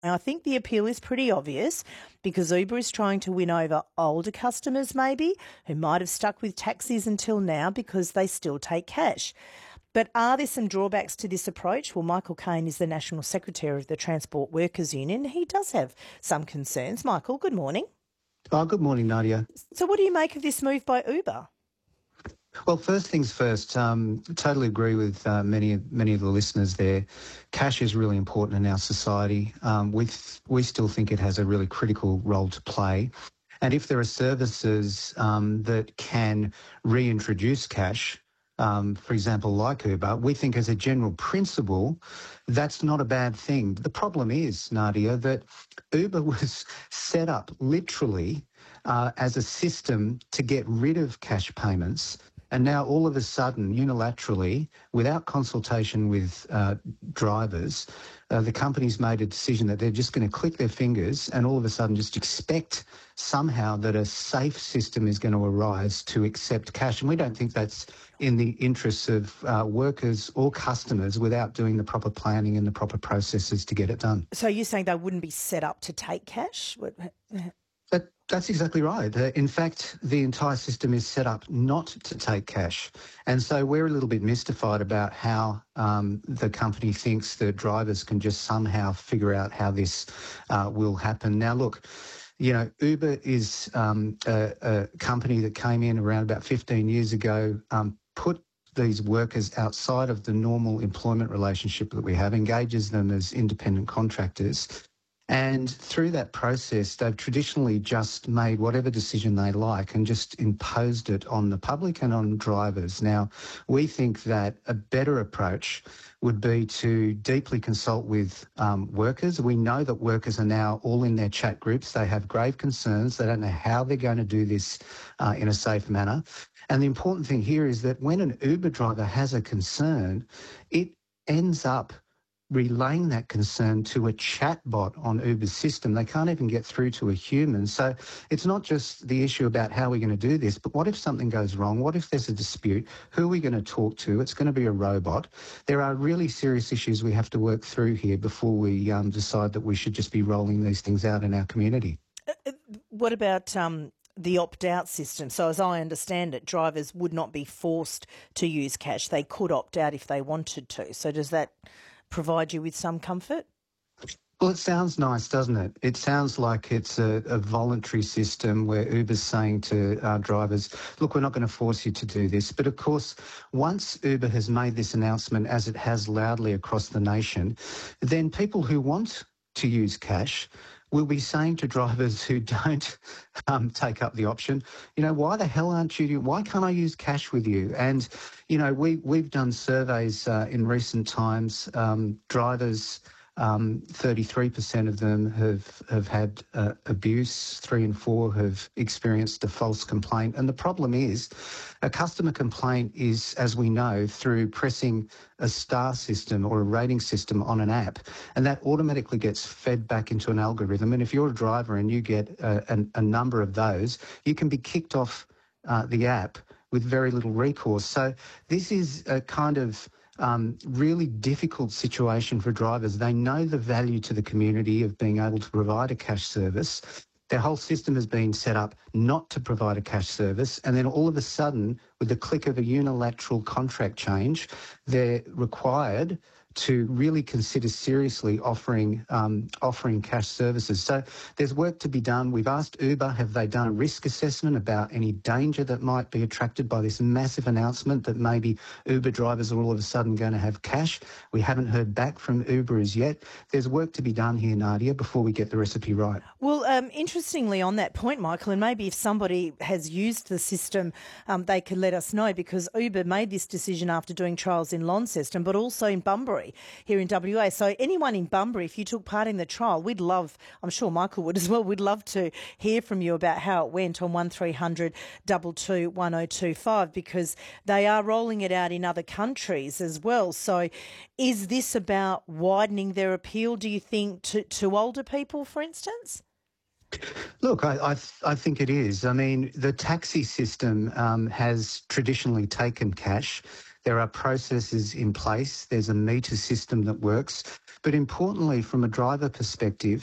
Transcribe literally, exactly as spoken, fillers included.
And I think the appeal is pretty obvious because Uber is trying to win over older customers maybe who might have stuck with taxis until now because they still take cash. But are there some drawbacks to this approach? Well, Michael Caine is the National Secretary of the Transport Workers Union. He does have some concerns. Michael, good morning. Oh, good morning, Nadia. So what do you make of this move by Uber? Well, first things first, um, totally agree with uh, many, many of the listeners there. Cash is really important in our society. Um, we, th- we still think it has a really critical role to play. And if there are services um, that can reintroduce cash, um, for example, like Uber, we think as a general principle, that's not a bad thing. The problem is, Nadia, that Uber was set up literally uh, as a system to get rid of cash payments. And now all of a sudden, unilaterally, without consultation with uh, drivers, uh, the company's made a decision that they're just going to click their fingers and all of a sudden just expect somehow that a safe system is going to arise to accept cash. And we don't think that's in the interests of uh, workers or customers without doing the proper planning and the proper processes to get it done. So you're saying they wouldn't be set up to take cash? What... That, that's exactly right. Uh, in fact, the entire system is set up not to take cash. And so we're a little bit mystified about how um, the company thinks that drivers can just somehow figure out how this uh, will happen. Now, look, you know, Uber is um, a, a company that came in around about fifteen years ago, um, put these workers outside of the normal employment relationship that we have, engages them as independent contractors. And through that process, they've traditionally just made whatever decision they like and just imposed it on the public and on drivers. Now, we think that a better approach would be to deeply consult with um, workers. We know that workers are now all in their chat groups. They have grave concerns. They don't know how they're going to do this uh, in a safe manner. And the important thing here is that when an Uber driver has a concern, it ends up relaying that concern to a chatbot on Uber's system. They can't even get through to a human. So it's not just the issue about how we're going to do this, but what if something goes wrong? What if there's a dispute? Who are we going to talk to? It's going to be a robot. There are really serious issues we have to work through here before we um, decide that we should just be rolling these things out in our community. Uh, what about um, the opt-out system? So as I understand it, drivers would not be forced to use cash. They could opt out if they wanted to. So does that provide you with some comfort? Well, it sounds nice, doesn't it? It sounds like it's a, a voluntary system where Uber's saying to our drivers, look, we're not going to force you to do this. But of course, once Uber has made this announcement, as it has loudly across the nation, then people who want to use cash will be saying to drivers who don't um, take up the option, you know, why the hell aren't you, why can't I use cash with you? And, you know, we, we've done surveys uh, in recent times. Um, drivers, um, thirty-three percent of them have, have had uh, abuse, three and four have experienced a false complaint. And the problem is a customer complaint is, as we know, through pressing a star system or a rating system on an app, and that automatically gets fed back into an algorithm. And if you're a driver and you get a, a, a number of those, you can be kicked off uh, the app with very little recourse. So this is a kind of um, really difficult situation for drivers. They know the value to the community of being able to provide a cash service. Their whole system has been set up not to provide a cash service, and then all of a sudden, with the click of a unilateral contract change, they're required to really consider seriously offering um, offering cash services. So there's work to be done. We've asked Uber, have they done a risk assessment about any danger that might be attracted by this massive announcement that maybe Uber drivers are all of a sudden going to have cash? We haven't heard back from Uber as yet. There's work to be done here, Nadia, before we get the recipe right. Well, um, interestingly on that point, Michael, and maybe if somebody has used the system, um, they could let us know, because Uber made this decision after doing trials in Launceston, but also in Bunbury here in W A. So anyone in Bunbury, if you took part in the trial, we'd love, I'm sure Michael would as well, we'd love to hear from you about how it went on one three hundred two two one oh two five, because they are rolling it out in other countries as well. So is this about widening their appeal, do you think, to, to older people, for instance? Look, I, I, th- I think it is. I mean, the taxi system um, has traditionally taken cash. There are processes in place. There's a meter system that works. But importantly, from a driver perspective,